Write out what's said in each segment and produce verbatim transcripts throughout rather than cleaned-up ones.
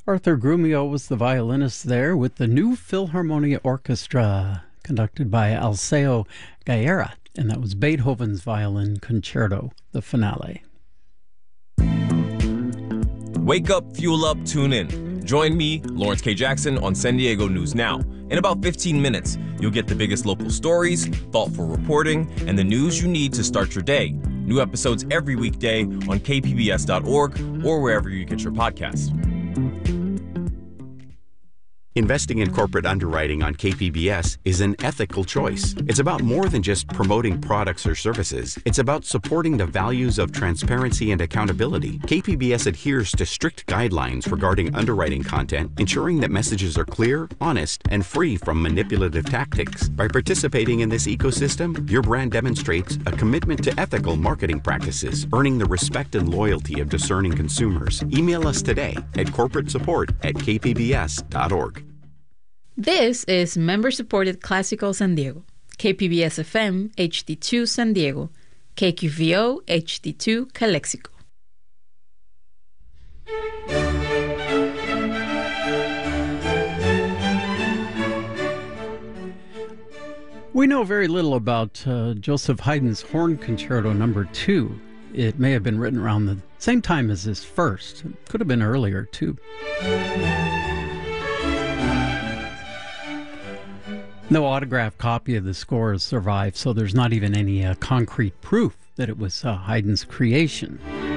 Arthur Grumio was the violinist there with the New Philharmonia Orchestra, conducted by Alceo Guerra, and that was Beethoven's Violin Concerto, the finale. Wake up, fuel up, tune in. Join me, Lawrence K. Jackson, on San Diego News Now. In about fifteen minutes, you'll get the biggest local stories, thoughtful reporting, and the news you need to start your day. New episodes every weekday on K P B S dot org or wherever you get your podcasts. Investing in corporate underwriting on K P B S is an ethical choice. It's about more than just promoting products or services. It's about supporting the values of transparency and accountability. K P B S adheres to strict guidelines regarding underwriting content, ensuring that messages are clear, honest, and free from manipulative tactics. By participating in this ecosystem, your brand demonstrates a commitment to ethical marketing practices, earning the respect and loyalty of discerning consumers. Email us today at corporate support at k p b s dot org. This is member-supported Classical San Diego, K P B S F M H D two San Diego, K Q V O H D two Calexico. We know very little about uh, Joseph Haydn's Horn Concerto Number Two. It may have been written around the same time as his first. It could have been earlier, too. No autographed copy of the score has survived, so there's not even any uh, concrete proof that it was uh, Haydn's creation.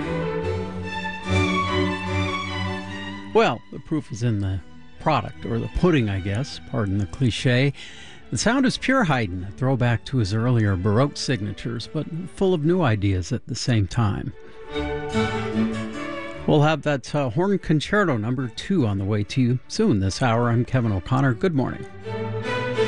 Well, the proof is in the product, or the pudding, I guess, pardon the cliche. The sound is pure Haydn, a throwback to his earlier Baroque signatures, but full of new ideas at the same time. We'll have that uh, Horn Concerto Number Two on the way to you soon this hour. I'm Kevin O'Connor. Good morning.